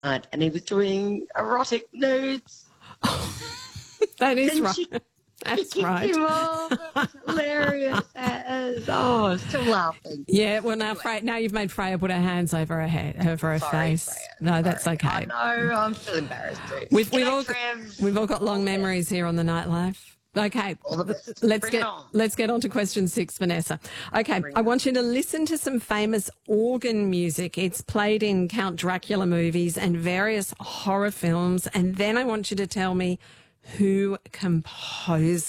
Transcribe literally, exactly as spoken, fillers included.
and, and he was doing erotic nudes. That is And right. she- That's She right. kicked him off. It was hilarious. As, oh, I'm still laughing. Yeah, well, now, Freya, now you've made Freya put her hands over her head, over her Sorry, face. Freya. No, that's Sorry. okay. I know. I'm still embarrassed too. We've, we've, G'day, all, Trev. we've all got long memories here on the Nightlife. Okay, All the best. let's Bring get it on. let's get on to question six, Vanessa. Okay, Bring I it want you to listen to some famous organ music. It's played in Count Dracula movies and various horror films, and then I want you to tell me who composed